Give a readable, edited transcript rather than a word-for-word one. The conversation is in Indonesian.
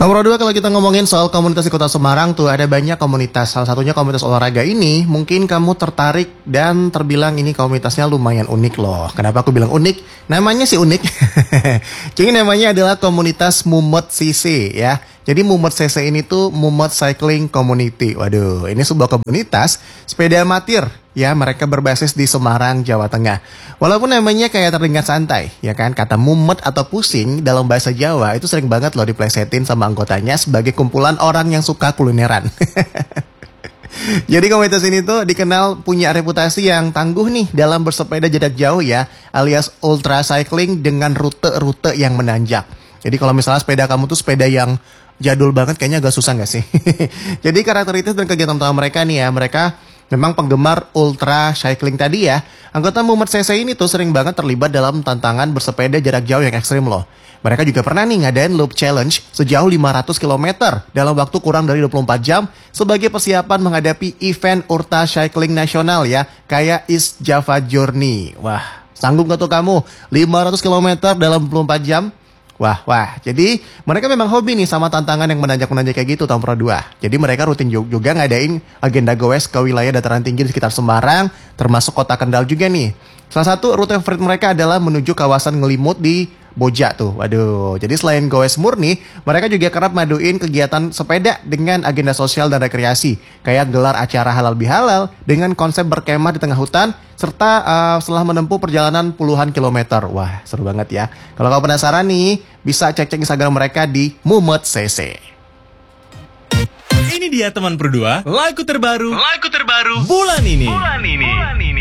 Nomor dua, kalau kita ngomongin soal komunitas di Kota Semarang tuh ada banyak komunitas. Salah satunya komunitas olahraga ini. Mungkin kamu tertarik dan terbilang ini komunitasnya lumayan unik loh. Kenapa aku bilang unik? Namanya sih unik. Jadi namanya adalah komunitas Mumet CC ya. Jadi Mumet CC ini tuh Mumet Cycling Community. Waduh, ini sebuah komunitas sepeda amatir ya, mereka berbasis di Semarang, Jawa Tengah. Walaupun namanya kayak terdengar santai, ya kan? Kata mumet atau pusing dalam bahasa Jawa itu sering banget loh diplesetin sama anggotanya sebagai kumpulan orang yang suka kulineran. Jadi komunitas ini tuh dikenal punya reputasi yang tangguh nih dalam bersepeda jarak jauh ya, alias ultra cycling dengan rute-rute yang menanjak. Jadi kalau misalnya sepeda kamu tuh sepeda yang jadul banget, kayaknya agak susah gak sih? Jadi karakteristik dan kegiatan utama mereka nih ya, mereka memang penggemar ultra cycling tadi ya. Anggota Mumet CC ini tuh sering banget terlibat dalam tantangan bersepeda jarak jauh yang ekstrim loh. Mereka juga pernah nih ngadain loop challenge sejauh 500 km dalam waktu kurang dari 24 jam sebagai persiapan menghadapi event ultra cycling nasional ya, kayak East Java Journey. Wah, sanggup gak tuh kamu 500 km dalam 24 jam? Wah, jadi mereka memang hobi nih sama tantangan yang menanjak-menanjak kayak gitu tahun Pro 2. Jadi mereka rutin juga ngadain agenda goes ke wilayah dataran tinggi di sekitar Semarang, termasuk kota Kendal juga nih. Salah satu rute favorit mereka adalah menuju kawasan Ngelimut di Boja tuh. Waduh, jadi selain goes murni, mereka juga kerap maduin kegiatan sepeda dengan agenda sosial dan rekreasi. Kayak gelar acara halal bihalal dengan konsep berkemah di tengah hutan, serta setelah menempuh perjalanan puluhan kilometer. Wah, seru banget ya. Kalau kamu penasaran nih, bisa cek-cek Instagram mereka di Mumet CC. Ini dia teman berdua, lagu terbaru bulan ini.